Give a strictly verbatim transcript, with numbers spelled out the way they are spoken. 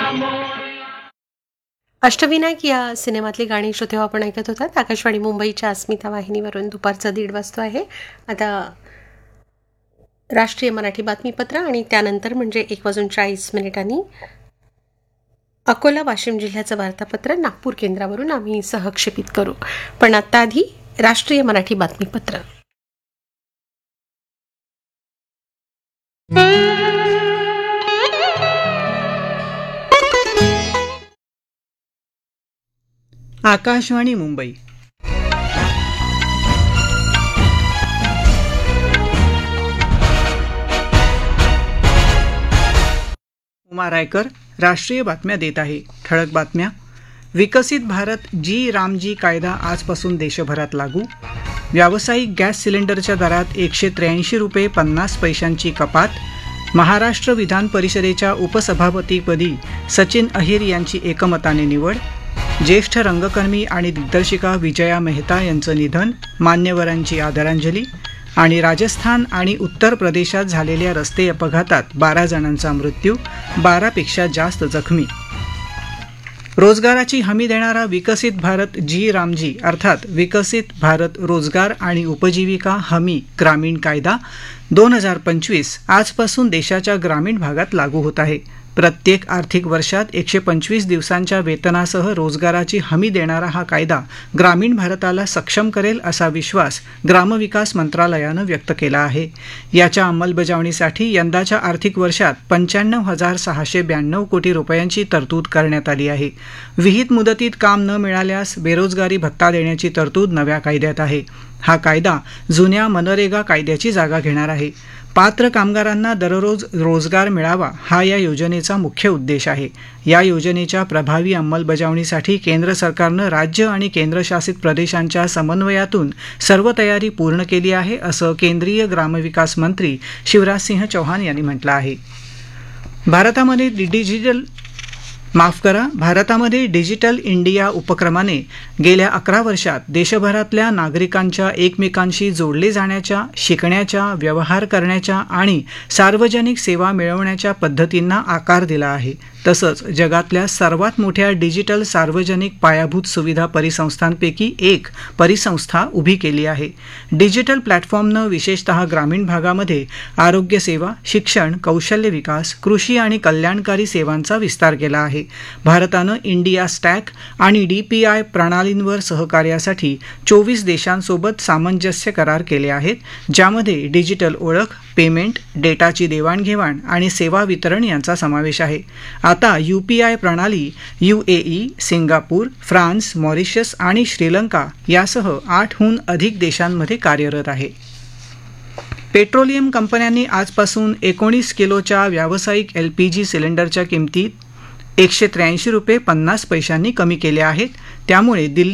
अष्टविनायक या सिनेमातली गाणी श्रोते आपण ऐकत होतात. आकाशवाणी मुंबईच्या अस्मिता वाहिनीवरून दुपारचा दीड वाजतो आहे. आता राष्ट्रीय मराठी बातमीपत्र आणि त्यानंतर म्हणजे एक वाजून चाळीस मिनिटांनी अकोला वाशिम जिल्ह्याचं वार्तापत्र नागपूर केंद्रावरून आम्ही सहक्षेपित करू. पण आत्ता आधी राष्ट्रीय मराठी बातमीपत्र. आकाशवाणी मुंबई. उमा रायकर राष्ट्रीय बातम्या देत आहे. ठळक बातम्या. विकसित भारत जी रामजी कायदा आजपासून देशभरात लागू. व्यावसायिक गॅस सिलेंडरच्या दरात एकशे त्र्याऐंशी रुपये पन्नास पैशांची कपात. महाराष्ट्र विधान परिषदेच्या उपसभापतीपदी सचिन अहिर यांची एकमताने निवड. ज्येष्ठ रंगकर्मी आणि दिग्दर्शिका विजया मेहता यांचं निधन, मान्यवरांची आदरांजली. आणि राजस्थान आणि उत्तर प्रदेशात झालेल्या रस्ते अपघातात बारा जणांचा मृत्यू, बारापेक्षा जास्त जखमी. रोजगाराची हमी देणारा विकसित भारत जी रामजी अर्थात विकसित भारत रोजगार आणि उपजीविका हमी ग्रामीण कायदा दोन हजार पंचवीस आजपासून देशाच्या ग्रामीण भागात लागू होत आहे. प्रत्येक आर्थिक वर्षात एकशे पंचवीस दिवसांच्या वेतनासह रोजगाराची हमी देणारा हा कायदा ग्रामीण भारताला सक्षम करेल असा विश्वास ग्रामविकास मंत्रालयानं व्यक्त केला आहे. याच्या अंमलबजावणीसाठी यंदाच्या आर्थिक वर्षात पंच्याण्णव हजार सहाशे ब्याण्णव कोटी रुपयांची तरतूद करण्यात आली आहे. विहित मुदतीत काम न मिळाल्यास बेरोजगारी भत्ता देण्याची तरतूद नव्या कायद्यात आहे. हा कायदा जुन्या मनरेगा कायद्याची जागा घेणार आहे. पात्र कामगारांना दररोज रोजगार मिळावा हा या योजनेचा मुख्य उद्देश आहे. या योजनेच्या प्रभावी अंमलबजावणीसाठी केंद्र सरकारनं राज्य आणि केंद्रशासित प्रदेशांच्या समन्वयातून सर्व तयारी पूर्ण केली आहे असं केंद्रीय ग्रामविकास मंत्री शिवराजसिंह चौहान यांनी म्हटलं आहे. भारतामध्ये डिजिटल माफ करा भारतामध्ये डिजिटल इंडिया उपक्रमाने गेल्या अकरा वर्षात देशभरातल्या नागरिकांच्या एकमेकांशी जोडले जाण्याच्या, शिकण्याच्या, व्यवहार करण्याच्या आणि सार्वजनिक सेवा मिळवण्याच्या पद्धतींना आकार दिला आहे. तसंच जगातल्या सर्वात मोठ्या डिजिटल सार्वजनिक पायाभूत सुविधा परिसंस्थांपैकी एक परिसंस्था उभी केली आहे. डिजिटल प्लॅटफॉर्मनं विशेषतः ग्रामीण भागामध्ये आरोग्यसेवा, शिक्षण, कौशल्य विकास, कृषी आणि कल्याणकारी सेवांचा विस्तार केला आहे. भारतानं इंडिया स्टॅक आणि डी पी आय प्रणालींवर सहकार्यासाठी चोवीस देशांसोबत सामंजस्य करार केले आहेत, ज्यामध्ये डिजिटल ओळख, पेमेंट, डेटाची देवाणघेवाण आणि सेवा वितरण यांचा समावेश आहे. आता यूपीआय प्रणाली यूएई, सिंगापूर, फ्रान्स, मॉरिशस आणि श्रीलंका यासह आठहून अधिक देशांमध्ये कार्यरत आहे. पेट्रोलियम कंपन्यांनी आजपासून एकोणीस किलोच्या व्यावसायिक एलपीजी सिलेंडरच्या किमतीत एकशे त्र्याऐंशी रुपये पन्नास पैशांनी कमी केल्या आहेत. त्यामुळे दिल्ली